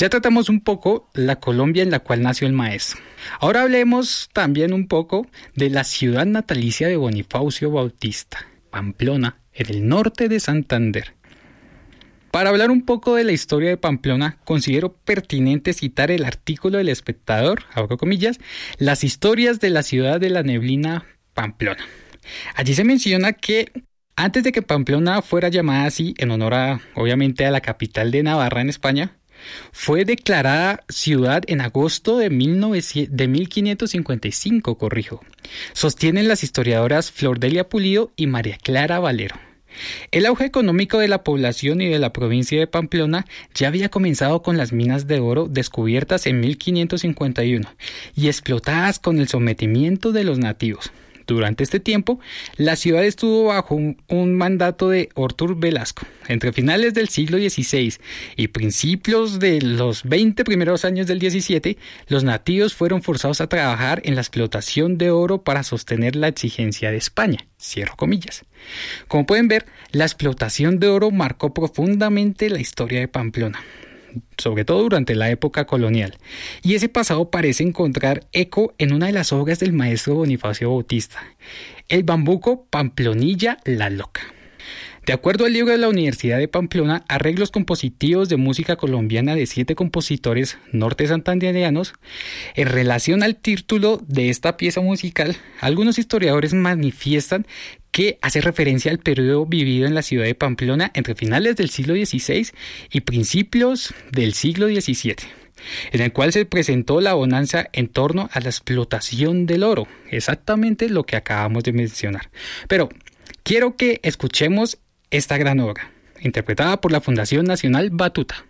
Ya tratamos un poco la Colombia en la cual nació el maestro. Ahora hablemos también un poco de la ciudad natalicia de Bonifacio Bautista, Pamplona, en el norte de Santander. Para hablar un poco de la historia de Pamplona, considero pertinente citar el artículo del Espectador, abro comillas, las historias de la ciudad de la neblina Pamplona. Allí se menciona que antes de que Pamplona fuera llamada así, en honor obviamente a la capital de Navarra en España, fue declarada ciudad en agosto de 1555, sostienen las historiadoras Flor Delia Pulido y María Clara Valero. El auge económico de la población y de la provincia de Pamplona ya había comenzado con las minas de oro descubiertas en 1551 y explotadas con el sometimiento de los nativos. Durante este tiempo, la ciudad estuvo bajo un mandato de Artur Velasco. Entre finales del siglo XVI y principios de los 20 primeros años del XVII, los nativos fueron forzados a trabajar en la explotación de oro para sostener la exigencia de España. Cierro comillas. Como pueden ver, la explotación de oro marcó profundamente la historia de Pamplona, sobre todo durante la época colonial, y ese pasado parece encontrar eco en una de las obras del maestro Bonifacio Bautista, El bambuco Pamplonilla la Loca. De acuerdo al libro de la Universidad de Pamplona, arreglos compositivos de música colombiana de 7 compositores norte santandereanos, en relación al título de esta pieza musical, algunos historiadores manifiestan que hace referencia al periodo vivido en la ciudad de Pamplona entre finales del siglo XVI y principios del siglo XVII, en el cual se presentó la bonanza en torno a la explotación del oro, exactamente lo que acabamos de mencionar. Pero quiero que escuchemos esta gran obra, interpretada por la Fundación Nacional Batuta.